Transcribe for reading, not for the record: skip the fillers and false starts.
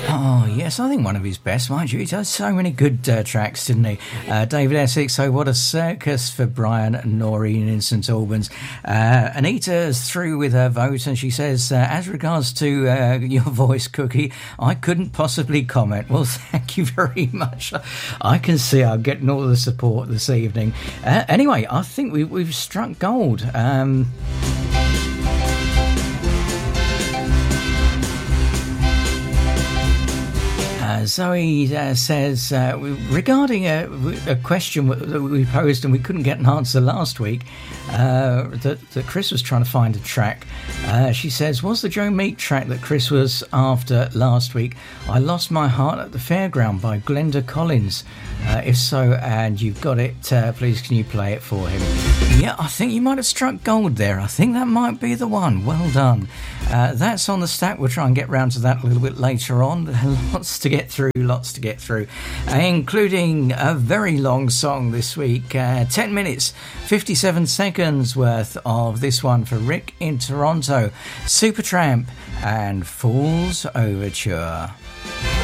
Oh, yes, I think one of his best, mind you. He does so many good tracks, didn't he? David Essex, so what a circus for Brian and Noreen in St Albans. Anita's through with her vote, and she says, as regards to your voice, Cookie, I couldn't possibly comment. Well, thank you very much. I can see I'm getting all the support this evening. Anyway, I think we've struck gold. Zoe says, regarding a question that we posed and we couldn't get an answer last week, that Chris was trying to find a track. She says, was the Joe Meek track that Chris was after last week I Lost My Heart at the Fairground by Glenda Collins? If so, and you've got it, please can you play it for him? Yeah, I think you might have struck gold there. I think that might be the one. Well done. That's on the stack. We'll try and get round to that a little bit later on. Lots to get through, including a very long song this week. 10 minutes, 57 seconds worth of this one for Rick in Toronto. Supertramp and Fool's Overture.